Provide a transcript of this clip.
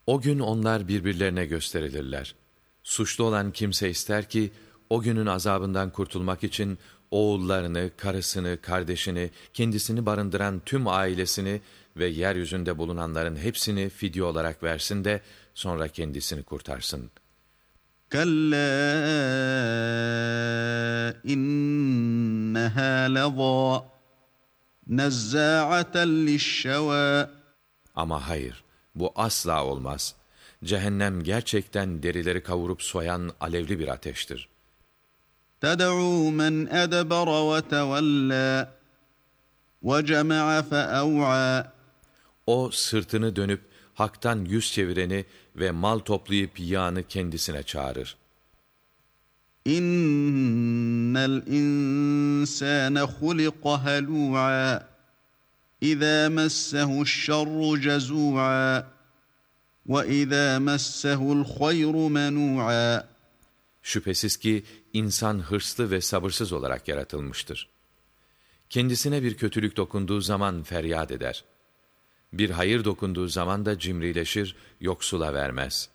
O gün onlar birbirlerine gösterilirler. Suçlu olan kimse ister ki, o günün azabından kurtulmak için oğullarını, karısını, kardeşini, kendisini barındıran tüm ailesini ve yeryüzünde bulunanların hepsini fidye olarak versin de sonra kendisini kurtarsın. كلا إنها لظى نزاعة للشوى Ama hayır, bu asla olmaz. Cehennem gerçekten derileri kavurup soyan alevli bir ateştir. تدعو من أدبر وتولى وجمع فأوعى O sırtını dönüp haktan yüz çevireni ve mal toplayıp yağını kendisine çağırır. إن الإنسان خلق هلوعا إذا مسه الشر جزوعا وإذا مسه الخير منوعا Şüphesiz ki insan hırslı ve sabırsız olarak yaratılmıştır. Kendisine bir kötülük dokunduğu zaman feryat eder. Bir hayır dokunduğu zaman da cimrileşir, yoksula vermez.